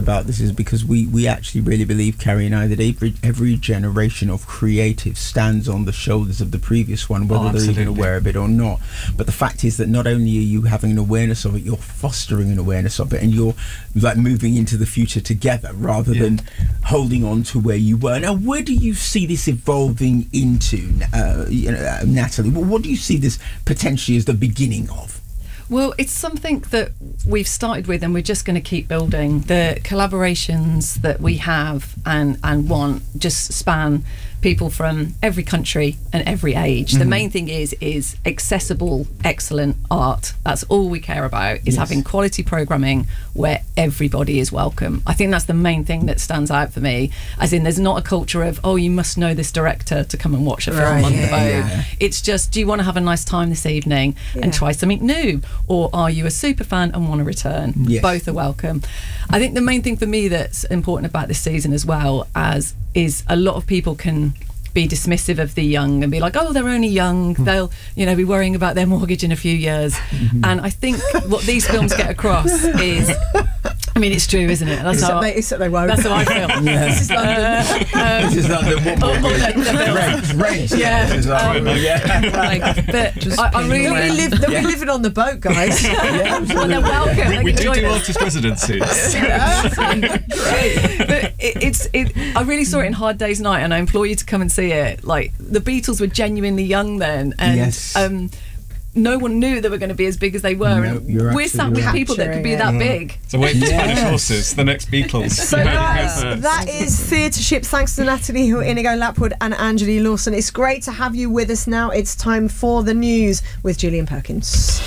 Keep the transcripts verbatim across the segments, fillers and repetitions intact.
about this is because we, we actually really believe, Carrie and I, that every, every generation of creative stands on the shoulders of the previous one, whether Oh, they're even absolutely. aware of it or not. But the fact is that not only are you having an awareness of it, you're fostering an awareness of it, and you're like moving into the future together rather Yeah. than holding on to where you were. Now, where do you see this evolving into, uh, you know, uh, Natalie? What, what do you see this potentially as the beginning of? Well, it's something that we've started with and we're just going to keep building. The collaborations that we have and, and want just span people from every country and every age. Mm-hmm. The main thing is is accessible, excellent art. That's all we care about, is Yes. having quality programming where everybody is welcome. I think that's the main thing that stands out for me, as in there's not a culture of, oh, you must know this director to come and watch a film Right, on yeah, the boat. yeah. It's just, do you want to have a nice time this evening Yeah. and try something new? Or are you a super fan and want to return? Yes. Both are welcome. I think the main thing for me that's important about this season as well as is a lot of people can be dismissive of the young and be like, oh, they're only young, they'll, you know, be worrying about their mortgage in a few years. And I think what these films get across is, I mean, it's true, isn't it? That's Except how, they, except they won't. that's how I feel. Yeah. This is London. This is not the what Oh, oh, no, no, no. Rent, rent. Yeah. This is not- Um, yeah. Like, but I, I really They'll be, live, they'll be living on the boat, guys. Yeah, well, they're welcome. We, They we can do join do us. artist residencies. But it, it's it, I really saw it in Hard Day's Night, and I implore you to come and see it. Like, the Beatles were genuinely young then, and Yes. um, no one knew they were going to be as big as they were. No, and you're we're sat absolutely with right. people that could be that Capturing big. So wait for Yes. Spanish Horses, the next Beatles. So You heard it that's, here first. that is Theatre Ships. Thanks to Natalie Hill, Inigo Lapwood and Angeli Lawson. It's great to have you with us now. It's time for the news with Gillian Perkins.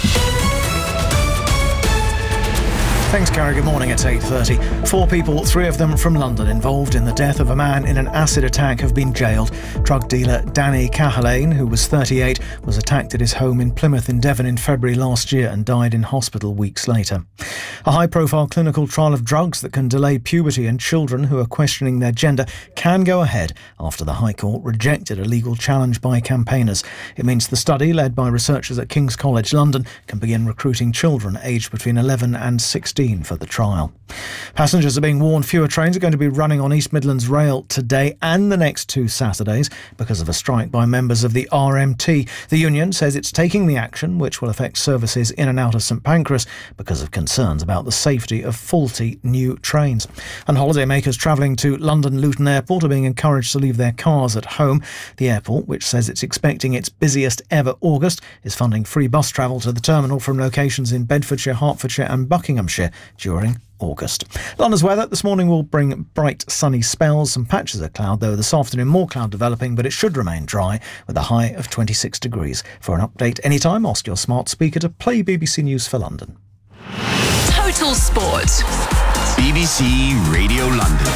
Thanks, Carrie. Good morning. It's eight thirty. Four people, three of them from London, involved in the death of a man in an acid attack have been jailed. Drug dealer Danny Cahillane, who was thirty-eight, was attacked at his home in Plymouth in Devon in February last year and died in hospital weeks later. A high-profile clinical trial of drugs that can delay puberty in children who are questioning their gender can go ahead after the High Court rejected a legal challenge by campaigners. It means the study, led by researchers at King's College London, can begin recruiting children aged between eleven and sixteen for the trial. Passengers are being warned fewer trains are going to be running on East Midlands Rail today and the next two Saturdays because of a strike by members of the R M T. The union says it's taking the action, which will affect services in and out of St Pancras, because of concerns about the safety of faulty new trains. And holidaymakers travelling to London Luton Airport are being encouraged to leave their cars at home. The airport, which says it's expecting its busiest ever August, is funding free bus travel to the terminal from locations in Bedfordshire, Hertfordshire and Buckinghamshire during August. London's weather this morning will bring bright sunny spells, some patches of cloud, though this afternoon more cloud developing, but it should remain dry with a high of twenty-six degrees. For an update anytime, ask your smart speaker to play B B C News for London. Total Sport. B B C Radio London.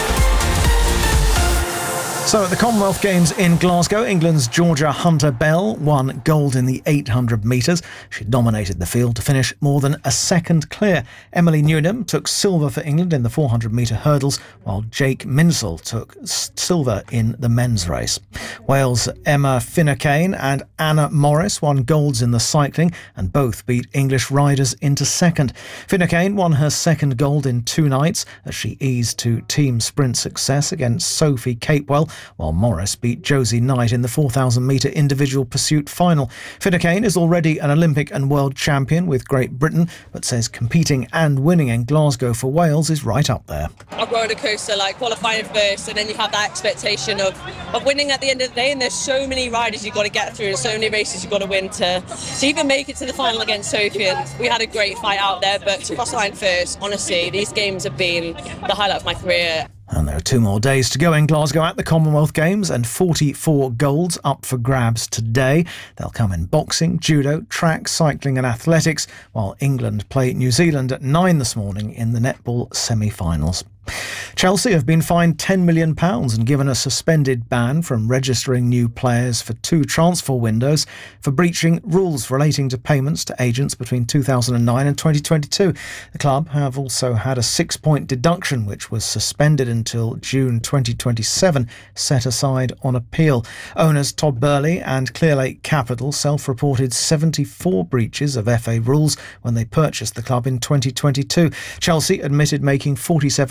So at the Commonwealth Games in Glasgow, England's Georgia Hunter-Bell won gold in the eight hundred metres. She dominated the field to finish more than a second clear. Emily Newnham took silver for England in the four hundred metre hurdles, while Jake Minsell took s- silver in the men's race. Wales' Emma Finucane and Anna Morris won golds in the cycling, and both beat English riders into second. Finucane won her second gold in two nights as she eased to team sprint success against Sophie Capewell, while Morris beat Josie Knight in the four thousand metre individual pursuit final. Finucane is already an Olympic and world champion with Great Britain, but says competing and winning in Glasgow for Wales is right up there. A roller coaster, like qualifying first, and then you have that expectation of, of winning at the end of the day. And there's so many riders you've got to get through, and so many races you've got to win to, to even make it to the final against Sophie. And we had a great fight out there, but to cross the line first, honestly, these games have been the highlight of my career. And there are two more days to go in Glasgow at the Commonwealth Games, and forty-four golds up for grabs today. They'll come in boxing, judo, track, cycling and athletics, while England play New Zealand at nine this morning in the netball semi-finals. Chelsea have been fined ten million pounds and given a suspended ban from registering new players for two transfer windows for breaching rules relating to payments to agents between two thousand nine and twenty twenty-two. The club have also had a six-point deduction, which was suspended until June twenty twenty-seven, set aside on appeal. Owners Todd Burley and Clearlake Capital self-reported seventy-four breaches of F A rules when they purchased the club in twenty twenty-two. Chelsea admitted making forty-seven